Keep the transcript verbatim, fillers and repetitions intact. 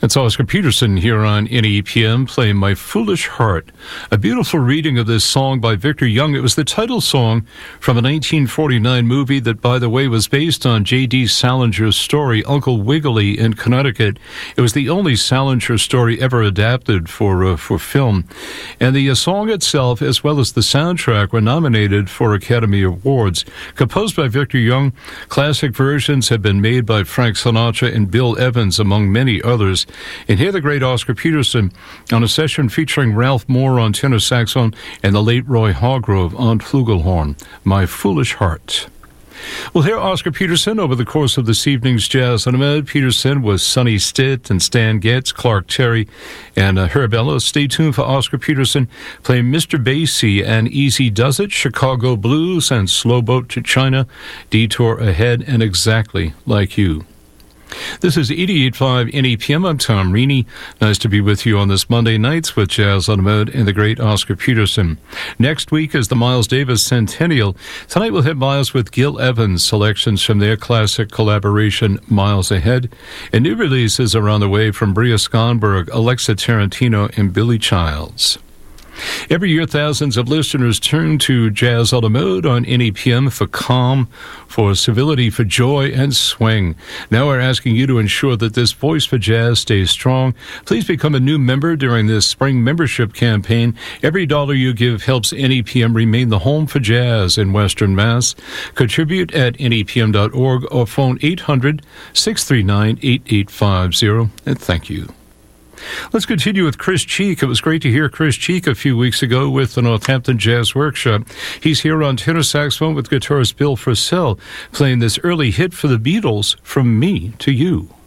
It's Oscar Peterson here on N E P M playing My Foolish Heart, a beautiful reading of this song by Victor Young. It was the title song from a nineteen forty-nine movie that, by the way, was based on J D Salinger's story, Uncle Wiggily in Connecticut. It was the only Salinger story ever adapted for uh, for film. And the uh, song itself, as well as the soundtrack, were nominated for Academy Awards. Composed by Victor Young, classic versions have been made by Frank Sinatra and Bill Evans, among many others. And hear the great Oscar Peterson on a session featuring Ralph Moore on tenor saxophone and the late Roy Hargrove on flugelhorn, My Foolish Heart. We'll hear Oscar Peterson over the course of this evening's Jazz on Med. Peterson with Sonny Stitt and Stan Getz, Clark Terry, and uh, Herb Ellis. Stay tuned for Oscar Peterson playing Mister Basie and Easy Does It, Chicago Blues, and Slow Boat to China, Detour Ahead, and Exactly Like You. This is eighty-eight point five N E P M. I'm Tom Reaney. Nice to be with you on this Monday nights with Jazz on the Mode and the great Oscar Peterson. Next week is the Miles Davis Centennial. Tonight we'll have Miles with Gil Evans, selections from their classic collaboration, Miles Ahead, and new releases are on the way from Bria Skonberg, Alexa Tarantino, and Billy Childs. Every year, thousands of listeners turn to Jazz on the Mode on N E P M for calm, for civility, for joy, and swing. Now we're asking you to ensure that this voice for jazz stays strong. Please become a new member during this spring membership campaign. Every dollar you give helps N E P M remain the home for jazz in Western Mass. Contribute at N E P M dot org or phone eight hundred, six three nine, eight eight five zero. And thank you. Let's continue with Chris Cheek. It was great to hear Chris Cheek a few weeks ago with the Northampton Jazz Workshop. He's here on tenor saxophone with guitarist Bill Frisell, playing this early hit for the Beatles, From Me to You.